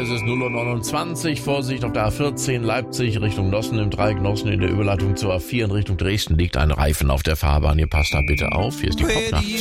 es ist 0:29 Uhr. Vorsicht auf der A14 Leipzig Richtung Nossen im Dreieck Nossen in der Überleitung zur A4 in Richtung Dresden liegt ein Reifen auf der Fahrbahn. Ihr passt da bitte auf. Hier ist die Popnacht.